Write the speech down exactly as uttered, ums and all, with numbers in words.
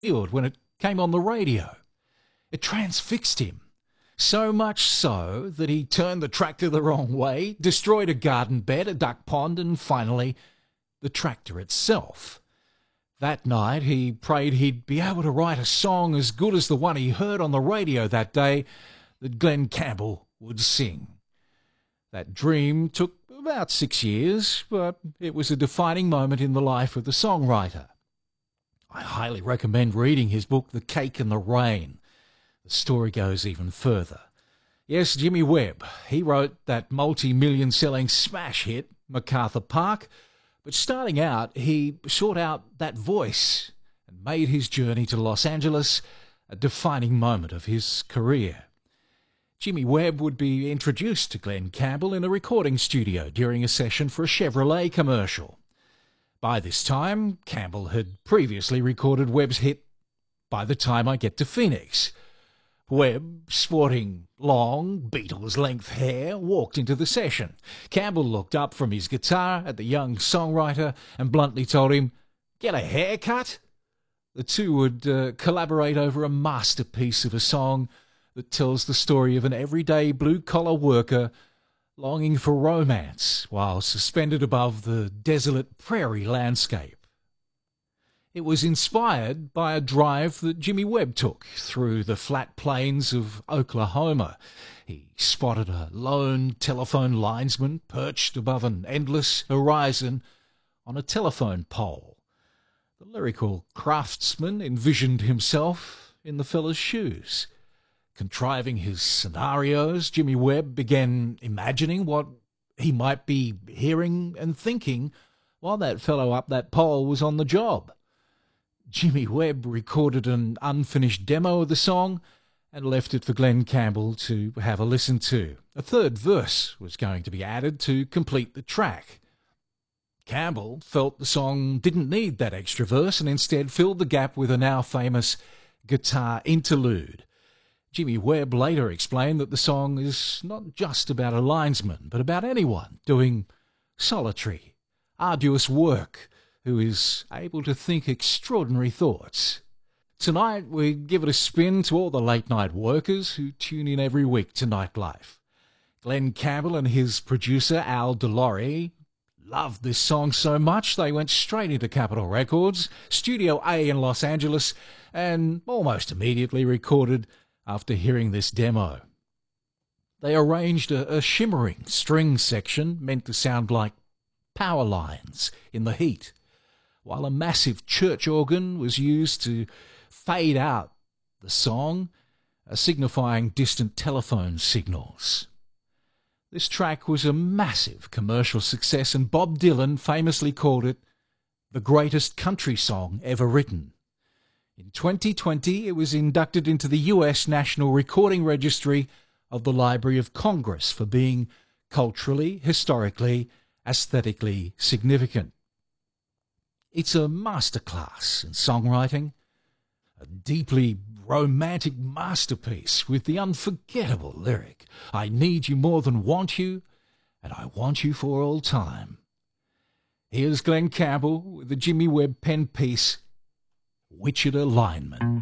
field when it came on the radio. It transfixed him, so much so that he turned the tractor the wrong way, destroyed a garden bed, a duck pond, and finally the tractor itself. That night he prayed he'd be able to write a song as good as the one he heard on the radio that day that Glen Campbell would sing. That dream took about six years, but it was a defining moment in the life of the songwriter. I highly recommend reading his book, The Cake and the Rain. The story goes even further. Yes, Jimmy Webb, he wrote that multi-million selling smash hit, MacArthur Park, but starting out, he sought out that voice and made his journey to Los Angeles a defining moment of his career. Jimmy Webb would be introduced to Glen Campbell in a recording studio during a session for a Chevrolet commercial. By this time, Campbell had previously recorded Webb's hit, By the Time I Get to Phoenix. Webb, sporting long, Beatles-length hair, walked into the session. Campbell looked up from his guitar at the young songwriter and bluntly told him, "Get a haircut?" The two would uh, collaborate over a masterpiece of a song that tells the story of an everyday blue-collar worker longing for romance while suspended above the desolate prairie landscape. It was inspired by a drive that Jimmy Webb took through the flat plains of Oklahoma. He spotted a lone telephone linesman perched above an endless horizon on a telephone pole. The lyrical craftsman envisioned himself in the fella's shoes. Contriving his scenarios, Jimmy Webb began imagining what he might be hearing and thinking while that fellow up that pole was on the job. Jimmy Webb recorded an unfinished demo of the song and left it for Glen Campbell to have a listen to. A third verse was going to be added to complete the track. Campbell felt the song didn't need that extra verse and instead filled the gap with a now famous guitar interlude. Jimmy Webb later explained that the song is not just about a linesman, but about anyone doing solitary, arduous work who is able to think extraordinary thoughts. Tonight we give it a spin to all the late-night workers who tune in every week to Nightlife. Glen Campbell and his producer Al DeLore loved this song so much they went straight into Capitol Records, Studio A in Los Angeles, and almost immediately recorded after hearing this demo. They arranged a, a shimmering string section meant to sound like power lines in the heat, while a massive church organ was used to fade out the song, uh, signifying distant telephone signals. This track was a massive commercial success, and Bob Dylan famously called it the greatest country song ever written. In twenty twenty, it was inducted into the U S National Recording Registry of the Library of Congress for being culturally, historically, aesthetically significant. It's a masterclass in songwriting, a deeply romantic masterpiece with the unforgettable lyric, "I need you more than want you, and I want you for all time." Here's Glen Campbell with the Jimmy Webb pen piece, Wichita Lineman.